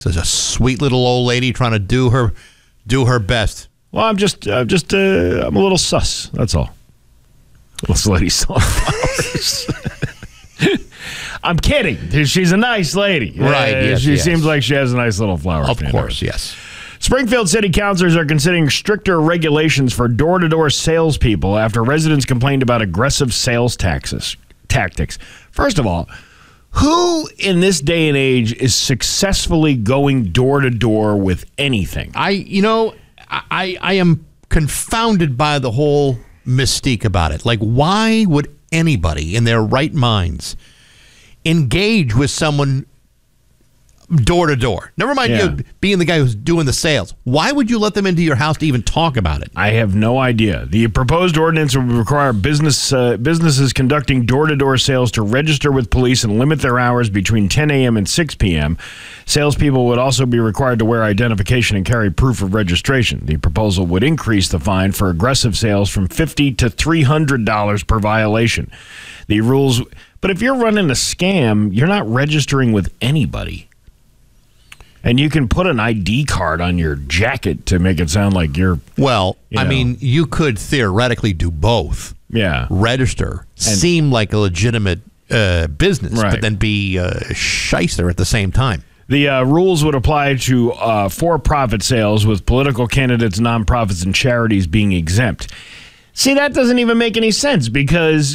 There's a sweet little old lady trying to do her best. Well, I'm a little sus. That's all. This lady's selling flowers. I'm kidding. She's a nice lady. Right. Yes, she seems like she has a nice little flower. Of course, yes. Springfield City Councilors are considering stricter regulations for door-to-door salespeople after residents complained about aggressive sales tactics. First of all, who in this day and age is successfully going door-to-door with anything? I am confounded by the whole mystique about it. Like, why would anybody in their right minds engage with someone door to door? Never mind you being the guy who's doing the sales. Why would you let them into your house to even talk about it? I have no idea. The proposed ordinance will require businesses conducting door-to-door sales to register with police and limit their hours between 10 a.m. and 6 p.m. Salespeople would also be required to wear identification and carry proof of registration. The proposal would increase the fine for aggressive sales from $50 to $300 per violation. The rules, but if you're running a scam, you're not registering with anybody. And you can put an ID card on your jacket to make it sound like you're... Well, I mean, you could theoretically do both. Yeah. Register, seem like a legitimate business, but then be a shyster at the same time. The rules would apply to for-profit sales, with political candidates, nonprofits, and charities being exempt. See, that doesn't even make any sense, because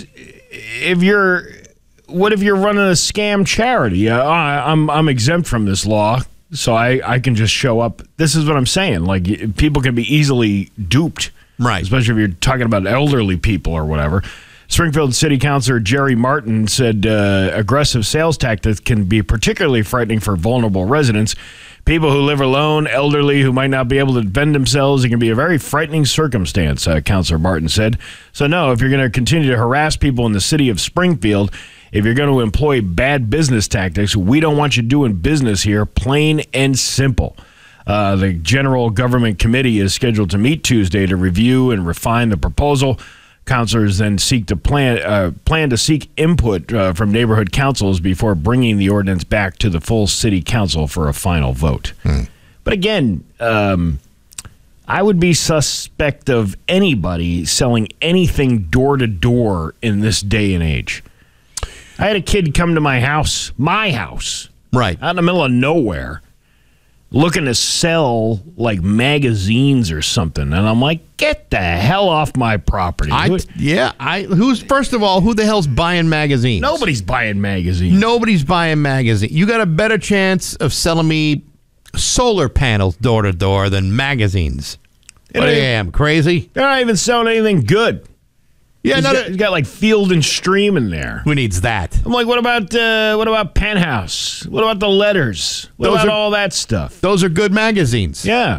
what if you're running a scam charity? I'm exempt from this law. So I can just show up. This is what I'm saying. Like, people can be easily duped. Right. Especially if you're talking about elderly people or whatever. Springfield City Councilor Jerry Martin said aggressive sales tactics can be particularly frightening for vulnerable residents. People who live alone, elderly, who might not be able to defend themselves. It can be a very frightening circumstance, Councilor Martin said. So, no, if you're going to continue to harass people in the city of Springfield, if you're going to employ bad business tactics, we don't want you doing business here, plain and simple. The General Government Committee is scheduled to meet Tuesday to review and refine the proposal. Councilors then plan to seek input from neighborhood councils before bringing the ordinance back to the full city council for a final vote. But again, I would be suspect of anybody selling anything door to door in this day and age. I had a kid come to my house, right, out in the middle of nowhere, looking to sell like magazines or something, and I'm like, "Get the hell off my property!" First of all, who the hell's buying magazines? Nobody's buying magazines. Nobody's buying magazines. You got a better chance of selling me solar panels door to door than magazines. What I am crazy? They're not even selling anything good. Yeah, he's got like Field and Stream in there. Who needs that? I'm like, what about Penthouse? What about the Letters? What about all that stuff? Those are good magazines. Yeah.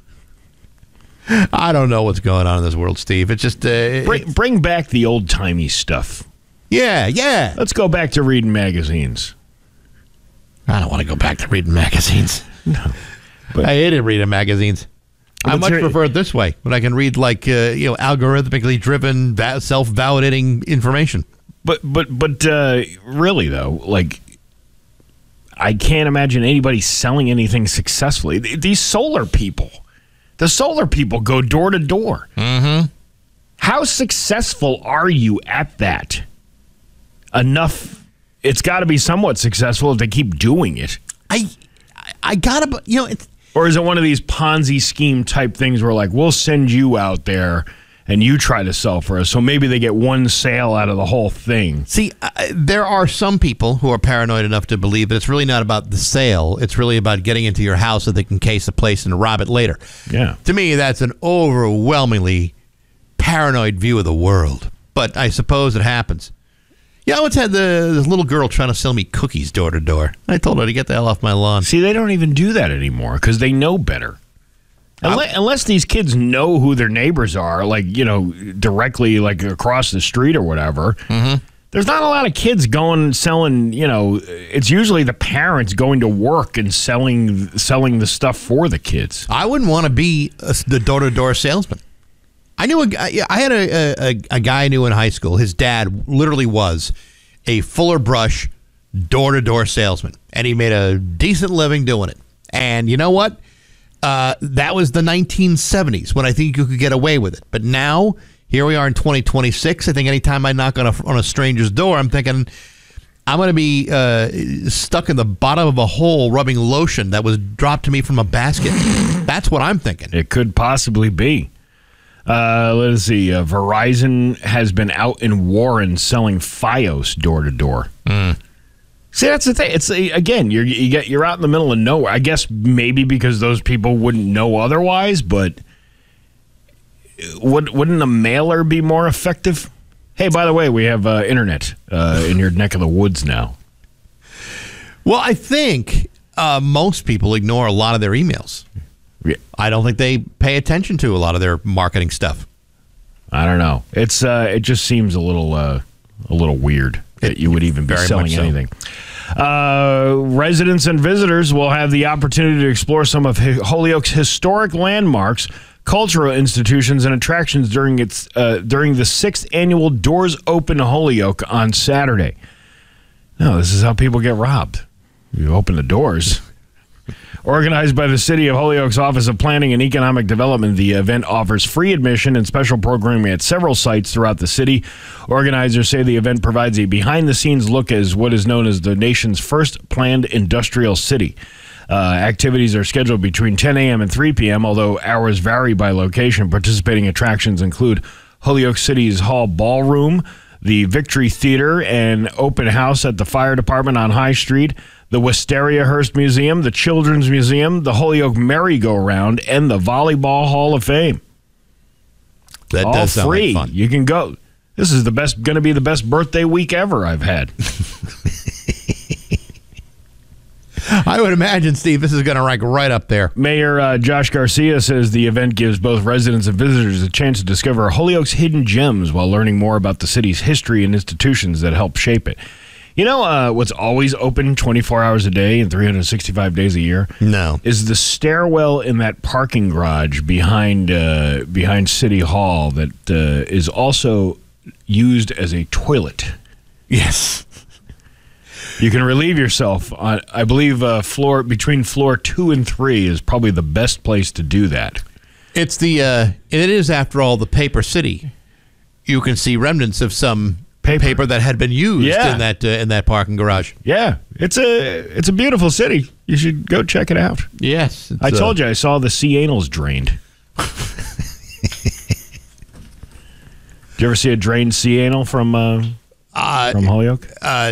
I don't know what's going on in this world, Steve. It's just bring back the old timey stuff. Yeah. Let's go back to reading magazines. I don't want to go back to reading magazines. No, but I hated reading magazines. I much prefer it this way, when I can read algorithmically driven, self-validating information. But really though, like, I can't imagine anybody selling anything successfully. These solar people, go door to door. Mm-hmm. How successful are you at that? Enough. It's got to be somewhat successful if they keep doing it. I gotta, it's. Or is it one of these Ponzi scheme type things where, like, we'll send you out there and you try to sell for us, so maybe they get one sale out of the whole thing? See, there are some people who are paranoid enough to believe that it's really not about the sale. It's really about getting into your house so they can case the place and rob it later. Yeah. To me, that's an overwhelmingly paranoid view of the world. But I suppose it happens. Yeah, I once had this little girl trying to sell me cookies door to door. I told her to get the hell off my lawn. See, they don't even do that anymore because they know better. Unless these kids know who their neighbors are, like, directly, like, across the street or whatever. Mm-hmm. There's not a lot of kids going selling, it's usually the parents going to work and selling the stuff for the kids. I wouldn't want to be the door-to-door salesman. I knew I had a guy I knew in high school. His dad literally was a Fuller Brush door-to-door salesman, and he made a decent living doing it. And you know what? That was the 1970s when I think you could get away with it. But now, here we are in 2026. I think anytime I knock on a stranger's door, I'm thinking I'm going to be stuck in the bottom of a hole rubbing lotion that was dropped to me from a basket. That's what I'm thinking. It could possibly be. Let's see. Verizon has been out in Warren selling Fios door to door. See, that's the thing. It's again, you're out in the middle of nowhere. I guess maybe because those people wouldn't know otherwise, but wouldn't a mailer be more effective? Hey, by the way, we have internet in your neck of the woods now. Well, I think most people ignore a lot of their emails. Yeah. I don't think they pay attention to a lot of their marketing stuff. I don't know. It's it just seems a little weird that you would even be selling anything. Residents and visitors will have the opportunity to explore some of Holyoke's historic landmarks, cultural institutions, and attractions during the 6th annual Doors Open Holyoke on Saturday. No, this is how people get robbed. You open the doors. Organized by the City of Holyoke's Office of Planning and Economic Development, the event offers free admission and special programming at several sites throughout the city. Organizers say the event provides a behind-the-scenes look as what is known as the nation's first planned industrial city. Activities are scheduled between 10 a.m. and 3 p.m., although hours vary by location. Participating attractions include Holyoke City's Hall Ballroom, the Victory Theater, an open house at the fire department on High Street, the Wisteria Hearst Museum, the Children's Museum, the Holyoke Merry-Go-Round, and the Volleyball Hall of Fame. That all does sound free. like fun. You can go. This is going to be the best birthday week ever I've had. I would imagine, Steve, this is going to rank right up there. Mayor Josh Garcia says the event gives both residents and visitors a chance to discover Holyoke's hidden gems while learning more about the city's history and institutions that help shape it. You know what's always open 24 hours a day and 365 days a year? No. Is the stairwell in that parking garage behind City Hall that is also used as a toilet. Yes. You can relieve yourself on, I believe, between floor 2 and 3 is probably the best place to do that. It's it is, after all, the Paper City. You can see remnants of some paper that had been used in that parking garage. Yeah, it's a beautiful city. You should go check it out. Yes, I told you I saw the sea anals drained. Did you ever see a drained sea anal from Holyoke?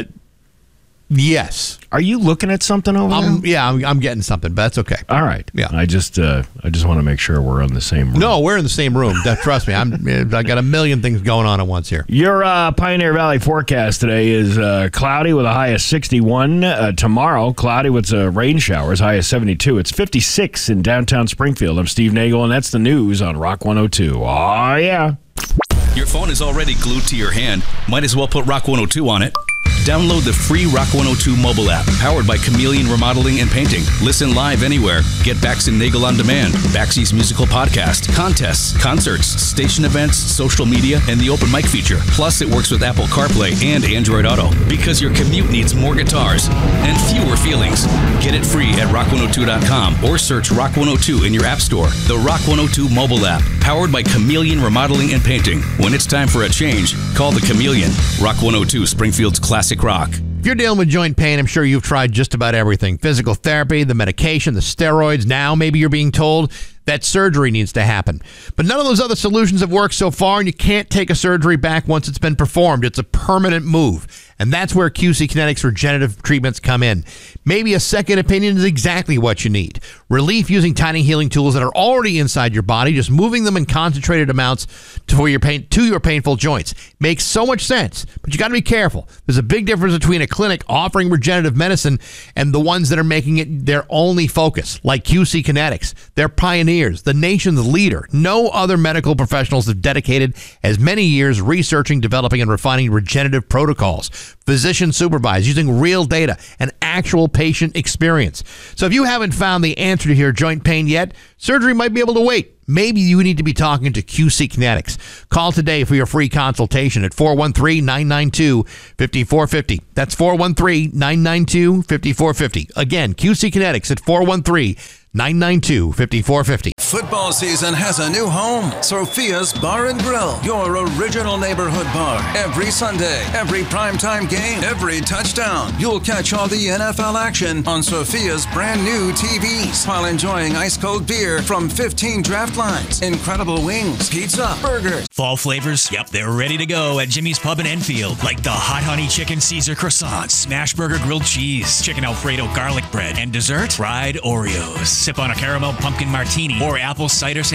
Yes. Are you looking at something over there? Yeah, I'm getting something, but that's okay. All right. Yeah. I just want to make sure we're in the same room. No, we're in the same room. Trust me, I got a million things going on at once here. Your Pioneer Valley forecast today is cloudy with a high of 61. Tomorrow, cloudy with rain showers, high of 72. It's 56 in downtown Springfield. I'm Steve Nagel, and that's the news on Rock 102. Oh, yeah. Your phone is already glued to your hand. Might as well put Rock 102 on it. Download the free Rock 102 mobile app, powered by Chameleon Remodeling and Painting. Listen live anywhere. Get Bax and Nagel on demand, Baxy's musical podcast, contests, concerts, station events, social media, and the open mic feature. Plus, it works with Apple CarPlay and Android Auto, because your commute needs more guitars and fewer feelings. Get it free at rock102.com or search Rock 102 in your app store. The Rock 102 mobile app, powered by Chameleon Remodeling and Painting. When it's time for a change, call the Chameleon. Rock 102, Springfield's classic rock. If you're dealing with joint pain, I'm sure you've tried just about everything. Physical therapy, the medication, the steroids. Now maybe you're being told that surgery needs to happen. But none of those other solutions have worked so far, and you can't take a surgery back once it's been performed. It's a permanent move. And that's where QC Kinetics regenerative treatments come in. Maybe a second opinion is exactly what you need. Relief using tiny healing tools that are already inside your body, just moving them in concentrated amounts to your painful joints. Makes so much sense, but you got to be careful. There's a big difference between a clinic offering regenerative medicine and the ones that are making it their only focus, like QC Kinetics. They're pioneers, the nation's leader. No other medical professionals have dedicated as many years researching, developing, and refining regenerative protocols. Physician supervised, using real data and actual patient experience. So if you haven't found the answer answer to your joint pain yet? Surgery might be able to wait. Maybe you need to be talking to QC Kinetics. Call today for your free consultation at 413-992-5450. That's 413-992-5450. Again, QC Kinetics at 413-992-5450. Football season has a new home. Sophia's Bar and Grill, your original neighborhood bar. Every Sunday, every primetime game, every touchdown. You'll catch all the NFL action on Sophia's brand new TVs while enjoying ice-cold beer from 15 draft lines, incredible wings, pizza, burgers. Fall flavors? Yep, they're ready to go at Jimmy's Pub in Enfield. Like the Hot Honey Chicken Caesar Croissants, Smash Burger Grilled Cheese, Chicken Alfredo Garlic Bread, and dessert, fried Oreos. Sip on a caramel pumpkin martini or apple cider